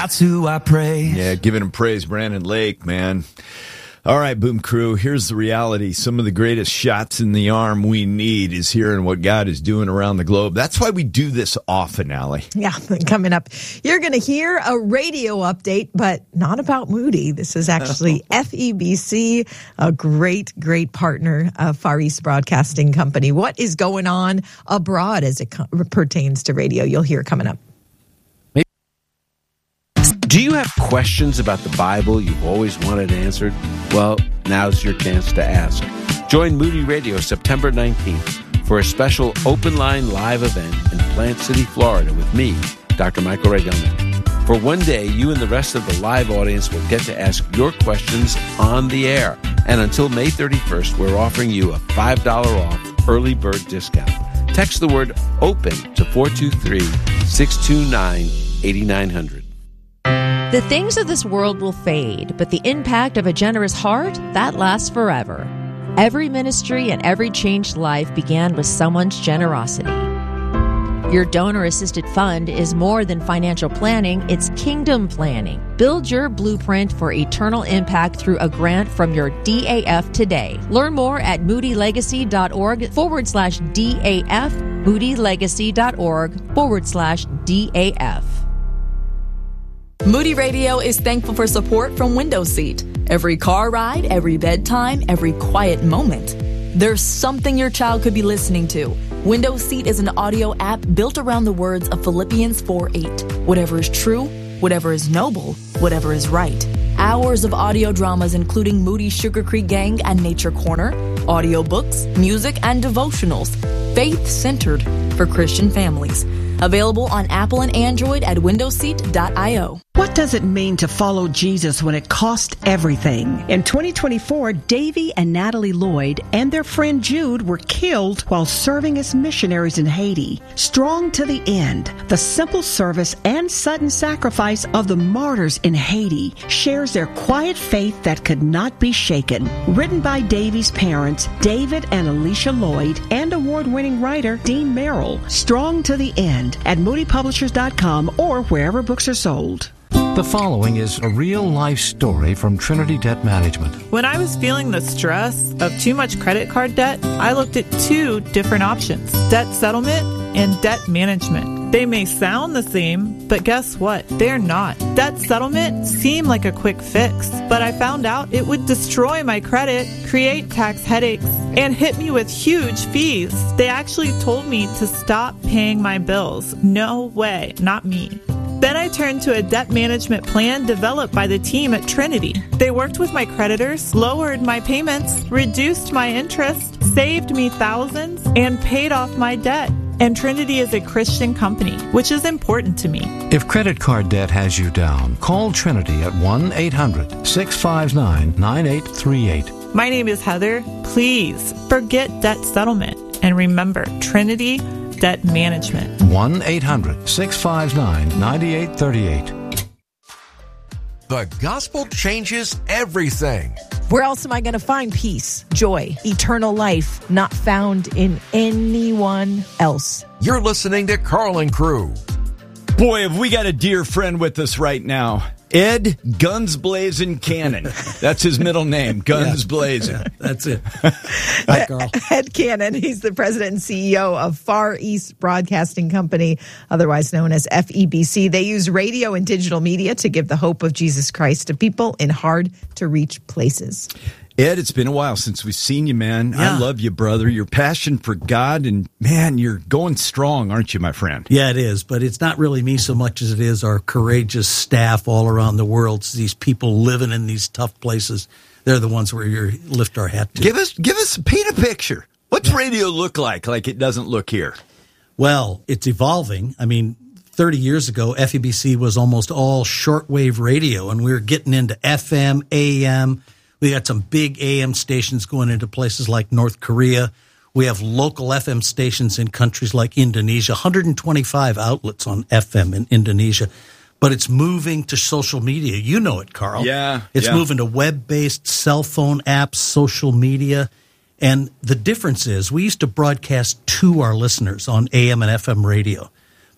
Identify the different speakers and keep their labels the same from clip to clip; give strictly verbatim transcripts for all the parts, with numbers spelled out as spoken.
Speaker 1: That's who I praise.
Speaker 2: Yeah, giving him praise, Brandon Lake, man. All right, Boom Crew, here's the reality. Some of the greatest shots in the arm we need is hearing what God is doing around the globe. That's why we do this often, Allie.
Speaker 3: Yeah, coming up, you're going to hear a radio update, but not about Moody. This is actually F E B C, a great, great partner of Far East Broadcasting Company. What is going on abroad as it co- pertains to radio? You'll hear coming up.
Speaker 4: Do you have questions about the Bible you've always wanted answered? Well, now's your chance to ask. Join Moody Radio September nineteenth for a special open line live event in Plant City, Florida with me, Doctor Michael Radonik. For one day, you and the rest of the live audience will get to ask your questions on the air. And until May thirty-first, we're offering you a five dollars off early bird discount. Text the word OPEN to four two three, six two nine, eight nine zero zero.
Speaker 5: The things of this world will fade, but the impact of a generous heart, that lasts forever. Every ministry and every changed life began with someone's generosity. Your donor-assisted fund is more than financial planning, it's kingdom planning. Build your blueprint for eternal impact through a grant from your D A F today. Learn more at moodylegacy.org forward slash DAF, moodylegacy.org forward slash DAF.
Speaker 6: Moody Radio is thankful for support from Window Seat. Every car ride, every bedtime, every quiet moment. There's something your child could be listening to. Window Seat is an audio app built around the words of Philippians four eight. Whatever is true, whatever is noble, whatever is right. Hours of audio dramas including Moody's Sugar Creek Gang and Nature Corner, audiobooks, music, and devotionals. Faith-centered for Christian families. Available on Apple and Android at window seat dot io.
Speaker 7: What does it mean to follow Jesus when it costs everything? In twenty twenty-four, Davy and Natalie Lloyd and their friend Jude were killed while serving as missionaries in Haiti. Strong to the end, the simple service and sudden sacrifice of the martyrs in Haiti shares their quiet faith that could not be shaken. Written by Davy's parents, David and Alicia Lloyd, and award-winning writer Dean Merrill. Strong to the end at moody publishers dot com or wherever books are sold.
Speaker 8: The following is a real-life story from Trinity Debt Management.
Speaker 9: When I was feeling the stress of too much credit card debt, I looked at two different options, debt settlement and debt management. They may sound the same, but guess what? They're not. Debt settlement seemed like a quick fix, but I found out it would destroy my credit, create tax headaches, and hit me with huge fees. They actually told me to stop paying my bills. No way, not me. Then I turned to a debt management plan developed by the team at Trinity. They worked with my creditors, lowered my payments, reduced my interest, saved me thousands, and paid off my debt. And Trinity is a Christian company, which is important to me.
Speaker 8: If credit card debt has you down, call Trinity at one eight hundred, six five nine, nine eight three eight.
Speaker 9: My name is Heather. Please forget debt settlement and remember Trinity Debt Management.
Speaker 8: one eight hundred, six five nine, nine eight three eight.
Speaker 10: The gospel changes everything.
Speaker 3: Where else am I going to find peace, joy, eternal life, not found in anyone else?
Speaker 10: You're listening to Carl and Crew.
Speaker 2: Boy, have we got a dear friend with us right now. Ed Guns Blazing Cannon. That's his middle name, Guns yeah. Blazing.
Speaker 11: Yeah, that's it. Hi, Carl.
Speaker 3: Ed Cannon, he's the president and C E O of Far East Broadcasting Company, otherwise known as F E B C. They use radio and digital media to give the hope of Jesus Christ to people in hard-to-reach places.
Speaker 2: Ed, it's been a while since we've seen you, man.
Speaker 11: Yeah.
Speaker 2: I love you, brother. Your passion for God, and, man, you're going strong, aren't you, my friend?
Speaker 11: Yeah, it is, but it's not really me so much as it is our courageous staff all around the world. These people living in these tough places, they're the ones where you lift our hat to.
Speaker 2: Give us, give us, paint a picture. What's yeah. radio look like, like it doesn't look here?
Speaker 11: Well, it's evolving. I mean, thirty years ago, F E B C was almost all shortwave radio, and we were getting into F M, A M. We got some big A M stations going into places like North Korea. We have local F M stations in countries like Indonesia, one hundred twenty-five outlets on F M in Indonesia. But it's moving to social media. You know it, Carl.
Speaker 2: Yeah.
Speaker 11: It's
Speaker 2: yeah.
Speaker 11: moving to web-based cell phone apps, social media. And the difference is we used to broadcast to our listeners on A M and F M radio.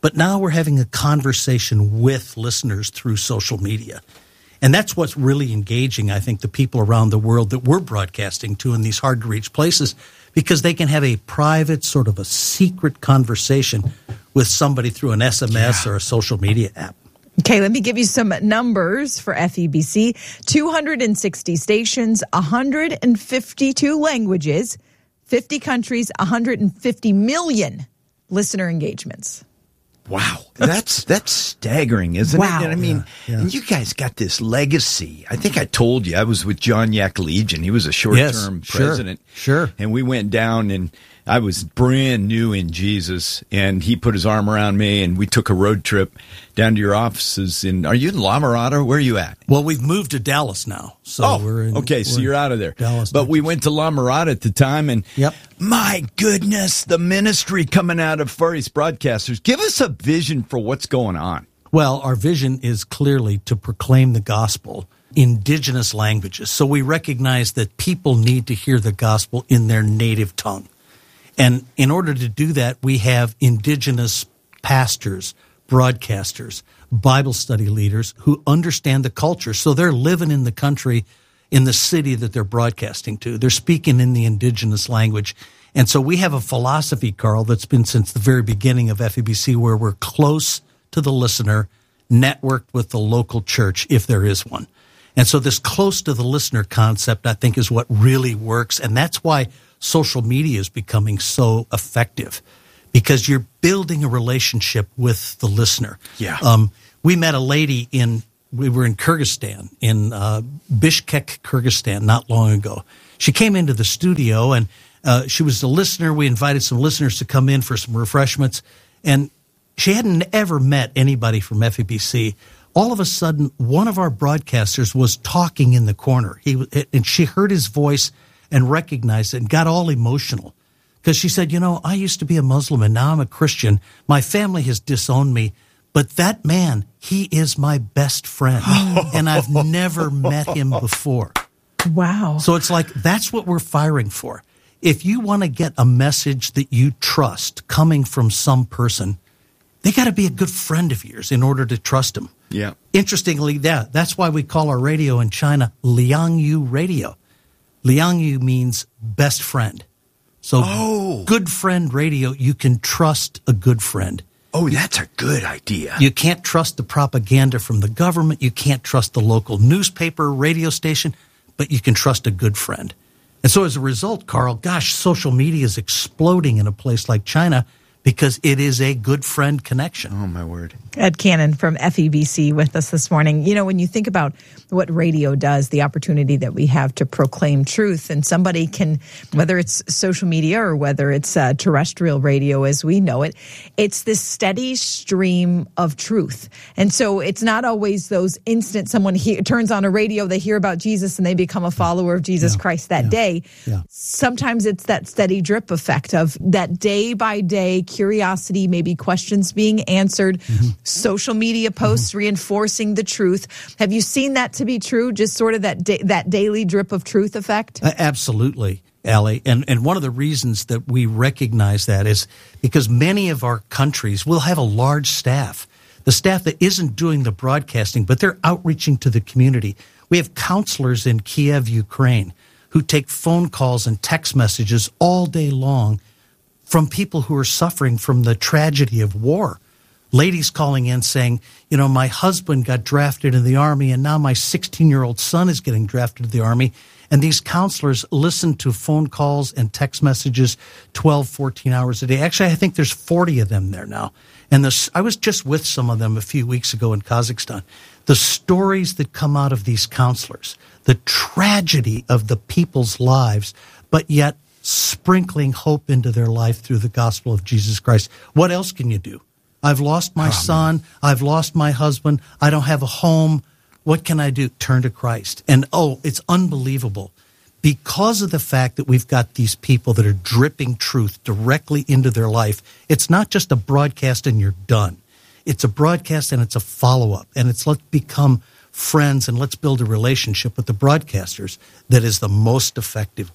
Speaker 11: But now we're having a conversation with listeners through social media. And that's what's really engaging, I think, the people around the world that we're broadcasting to in these hard-to-reach places, because they can have a private, sort of a secret conversation with somebody through an S M S yeah. or a social media app.
Speaker 3: Okay, let me give you some numbers for F E B C. two hundred sixty stations, one hundred fifty-two languages, fifty countries, one hundred fifty million listener engagements.
Speaker 2: Wow, that's that's staggering, isn't
Speaker 3: wow.
Speaker 2: it? And I mean, yeah, yeah. And you guys got this legacy. I think I told you I was with John Yaklegian. He was a short-term
Speaker 11: yes,
Speaker 2: president.
Speaker 11: Sure, sure.
Speaker 2: And we went down, and I was brand new in Jesus, and he put his arm around me, and we took a road trip down to your offices. In, are you in La Mirada? Where are you at?
Speaker 11: Well, we've moved to Dallas now. So
Speaker 2: oh,
Speaker 11: we're in,
Speaker 2: okay,
Speaker 11: we're
Speaker 2: so you're out of there.
Speaker 11: Dallas,
Speaker 2: but we went to La Mirada at the time, and
Speaker 11: yep.
Speaker 2: my goodness, the ministry coming out of Far East Broadcasters. Give us a vision for what's going on.
Speaker 11: Well, our vision is clearly to proclaim the gospel indigenous languages. So we recognize that people need to hear the gospel in their native tongue. And in order to do that, we have indigenous pastors, broadcasters, Bible study leaders who understand the culture. So they're living in the country, in the city that they're broadcasting to. They're speaking in the indigenous language. And so we have a philosophy, Carl, that's been since the very beginning of F E B C, where we're close to the listener, networked with the local church, if there is one. And so this close to the listener concept, I think, is what really works. And that's why social media is becoming so effective, because you're building a relationship with the listener.
Speaker 2: Yeah.
Speaker 11: Um, we met a lady in, we were in Kyrgyzstan, in uh, Bishkek, Kyrgyzstan, not long ago. She came into the studio, and uh, she was a listener. We invited some listeners to come in for some refreshments, and she hadn't ever met anybody from F E B C. All of a sudden, one of our broadcasters was talking in the corner. He and she heard his voice and recognized it and got all emotional, because she said, you know, I used to be a Muslim and now I'm a Christian. My family has disowned me, but that man, he is my best friend, and I've never met him before.
Speaker 3: Wow.
Speaker 11: So it's like, that's what we're firing for. If you want to get a message that you trust coming from some person, they got to be a good friend of yours in order to trust them.
Speaker 2: Yeah.
Speaker 11: Interestingly, yeah, that's why we call our radio in China Liangyu Radio. Liangyu means best friend. So
Speaker 2: oh.
Speaker 11: good friend radio, you can trust a good friend.
Speaker 2: Oh, that's a good idea.
Speaker 11: You can't trust the propaganda from the government. You can't trust the local newspaper, radio station, but you can trust a good friend. And so as a result, Carl, gosh, social media is exploding in a place like China because it is a good friend connection.
Speaker 2: Oh, my word.
Speaker 3: Ed Cannon from F E B C with us this morning. You know, when you think about what radio does, the opportunity that we have to proclaim truth, and somebody can, whether it's social media or whether it's uh, terrestrial radio as we know it, it's this steady stream of truth. And so it's not always those instant, someone he- turns on a radio, they hear about Jesus and they become a follower of Jesus
Speaker 11: yeah.
Speaker 3: Christ that
Speaker 11: yeah.
Speaker 3: day.
Speaker 11: Yeah.
Speaker 3: Sometimes it's that steady drip effect of that day by day curiosity, maybe questions being answered, mm-hmm. social media posts mm-hmm. reinforcing the truth. Have you seen that to be true? Just sort of that da- that daily drip of truth effect?
Speaker 11: Uh, absolutely, Allie. And and one of the reasons that we recognize that is because many of our countries will have a large staff. The staff that isn't doing the broadcasting, but they're outreaching to the community. We have counselors in Kiev, Ukraine, who take phone calls and text messages all day long from people who are suffering from the tragedy of war. Ladies calling in saying, you know, my husband got drafted in the Army and now my sixteen-year-old son is getting drafted in the Army. And these counselors listen to phone calls and text messages twelve, fourteen hours a day. Actually, I think there's forty of them there now. And this, I was just with some of them a few weeks ago in Kazakhstan. The stories that come out of these counselors, the tragedy of the people's lives, but yet sprinkling hope into their life through the gospel of Jesus Christ. What else can you do? I've lost my oh, son. Man. I've lost my husband. I don't have a home. What can I do? Turn to Christ. And, oh, it's unbelievable. Because of the fact that we've got these people that are dripping truth directly into their life, it's not just a broadcast and you're done. It's a broadcast and it's a follow-up. And it's let's become friends and let's build a relationship with the broadcasters that is the most effective way.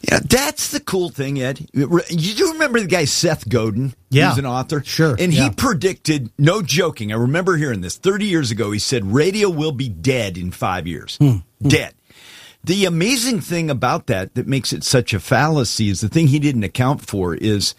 Speaker 2: Yeah, that's the cool thing, Ed. You do remember the guy Seth Godin?
Speaker 11: Yeah.
Speaker 2: Who's an author?
Speaker 11: Sure.
Speaker 2: And
Speaker 11: yeah.
Speaker 2: he predicted, no joking, I remember hearing this thirty years ago, he said radio will be dead in five years.
Speaker 11: Hmm.
Speaker 2: Dead. The amazing thing about that that makes it such a fallacy is the thing he didn't account for is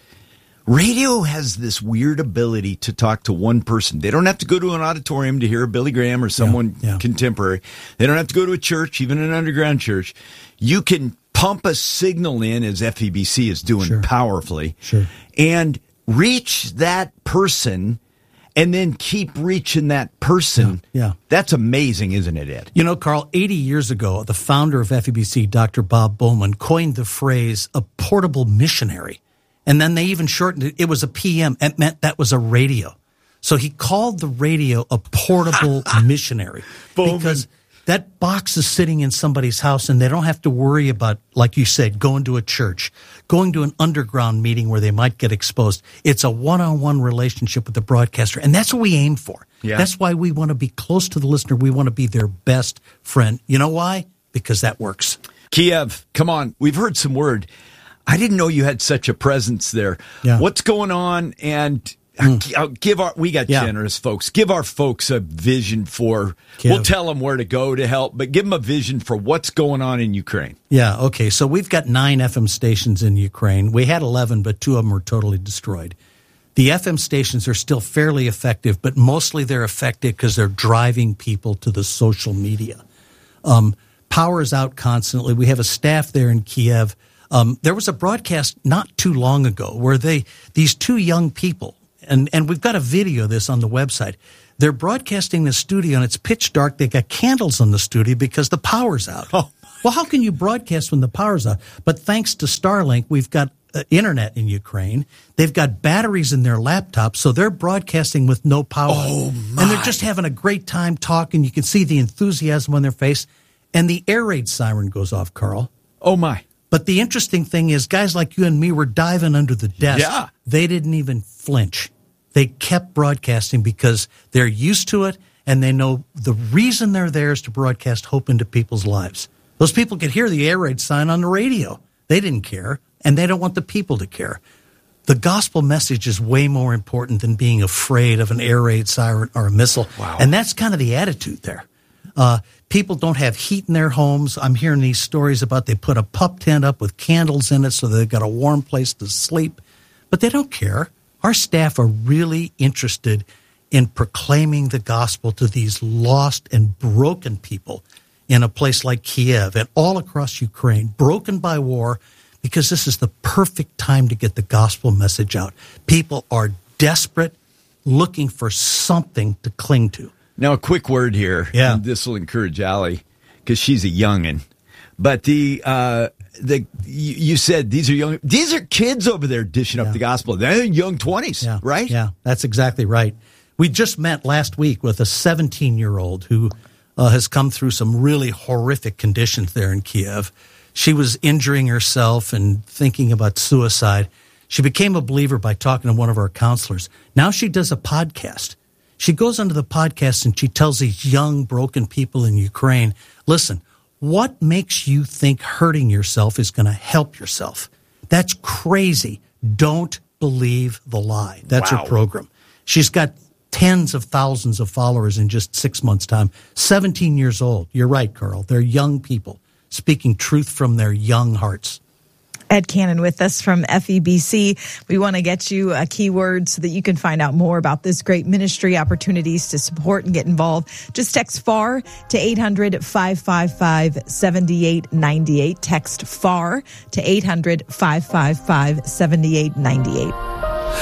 Speaker 2: radio has this weird ability to talk to one person. They don't have to go to an auditorium to hear a Billy Graham or someone
Speaker 11: yeah, yeah.
Speaker 2: contemporary. They don't have to go to a church, even an underground church. You can pump a signal in, as F E B C is doing
Speaker 11: sure.
Speaker 2: powerfully,
Speaker 11: sure.
Speaker 2: and reach that person and then keep reaching that person.
Speaker 11: Yeah, yeah.
Speaker 2: That's amazing, isn't it, Ed?
Speaker 11: You know, Carl, eighty years ago, the founder of F E B C, Doctor Bob Bowman, coined the phrase a portable missionary. And then they even shortened it. It was a P M. It meant that was a radio. So he called the radio a portable missionary.
Speaker 2: Bowman.
Speaker 11: Because that box is sitting in somebody's house and they don't have to worry about, like you said, going to a church, going to an underground meeting where they might get exposed. It's a one-on-one relationship with the broadcaster. And that's what we aim for.
Speaker 2: Yeah.
Speaker 11: That's why we want to be close to the listener. We want to be their best friend. You know why? Because that works.
Speaker 2: Kiev, come on. We've heard some word. I didn't know you had such a presence there.
Speaker 11: Yeah.
Speaker 2: What's going on? And mm. I'll give our, we got
Speaker 11: yeah.
Speaker 2: generous folks. Give our folks a vision for,
Speaker 11: Kiev.
Speaker 2: We'll tell them where to go to help, but give them a vision for what's going on in Ukraine.
Speaker 11: Yeah, okay. So we've got nine F M stations in Ukraine. We had eleven, but two of them were totally destroyed. The F M stations are still fairly effective, but mostly they're effective because they're driving people to the social media. Um, power is out constantly. We have a staff there in Kiev. Um, there was a broadcast not too long ago where they these two young people, and, and we've got a video of this on the website, they're broadcasting the studio and it's pitch dark. They got candles in the studio because the power's out.
Speaker 2: Oh.
Speaker 11: Well, how can you broadcast when the power's out? But thanks to Starlink, we've got uh, internet in Ukraine. They've got batteries in their laptops, so they're broadcasting with no power.
Speaker 2: Oh, my.
Speaker 11: And they're just having a great time talking. You can see the enthusiasm on their face. And the air raid siren goes off, Carl.
Speaker 2: Oh, my.
Speaker 11: But the interesting thing is guys like you and me were diving under the desk.
Speaker 2: Yeah.
Speaker 11: They didn't even flinch. They kept broadcasting because they're used to it, and they know the reason they're there is to broadcast hope into people's lives. Those people could hear the air raid sign on the radio. They didn't care, and they don't want the people to care. The gospel message is way more important than being afraid of an air raid siren or a missile.
Speaker 2: Wow.
Speaker 11: And that's kind of the attitude there. Uh, people don't have heat in their homes. I'm hearing these stories about they put a pup tent up with candles in it so they've got a warm place to sleep. But they don't care. Our staff are really interested in proclaiming the gospel to these lost and broken people in a place like Kiev and all across Ukraine, broken by war, because this is the perfect time to get the gospel message out. People are desperate, looking for something to cling to.
Speaker 2: Now, a quick word here.
Speaker 11: Yeah.
Speaker 2: And this will encourage Allie because she's a youngin'. But the uh, the you, you said these are young. These are kids over there dishing
Speaker 11: Yeah.
Speaker 2: up the gospel. They're in young twenties,
Speaker 11: Yeah,
Speaker 2: right?
Speaker 11: Yeah, that's exactly right. We just met last week with a seventeen-year-old who uh, has come through some really horrific conditions there in Kiev. She was injuring herself and thinking about suicide. She became a believer by talking to one of our counselors. Now she does a podcast. She goes onto the podcast and she tells these young, broken people in Ukraine, listen, what makes you think hurting yourself is going to help yourself? That's crazy. Don't believe the lie. That's
Speaker 2: Wow.
Speaker 11: her program. She's got tens of thousands of followers in just six months' time. seventeen years old. You're right, Carl. They're young people speaking truth from their young hearts.
Speaker 3: Ed Cannon with us from F E B C. We want to get you a keyword so that you can find out more about this great ministry, opportunities to support and get involved. Just text FAR to eight hundred, five five five, seven eight nine eight. Text FAR to eight hundred, five five five, seven eight nine eight.